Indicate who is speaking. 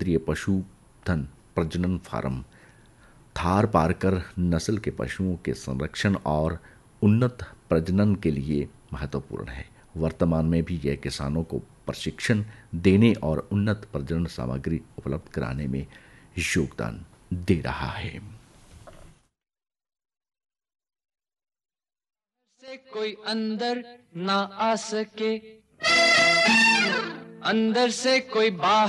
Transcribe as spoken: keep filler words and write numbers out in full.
Speaker 1: केंद्रीय पशुधन प्रजनन फार्म थारपारकर नस्ल के पशुओं के संरक्षण और उन्नत प्रजनन के लिए महत्वपूर्ण है। वर्तमान में भी यह किसानों को प्रशिक्षण देने और उन्नत प्रजनन सामग्री उपलब्ध कराने में योगदान दे रहा है।
Speaker 2: से कोई अंदर ना आ सके, अंदर से कोई बाहर